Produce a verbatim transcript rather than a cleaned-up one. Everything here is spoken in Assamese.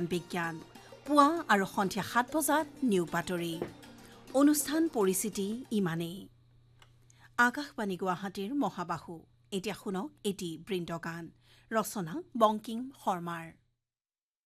বিজ্ঞান পুৱা আৰু সন্ধিয়া সাত বজাত নিউ বাতৰি অনুষ্ঠান পৰিচিতি ইমানেই আকাশবাণী গুৱাহাটীৰ মহাবাহু এতিয়া শুনক এটি বৃন্দগান ৰচনা বংকিম শৰ্মাৰ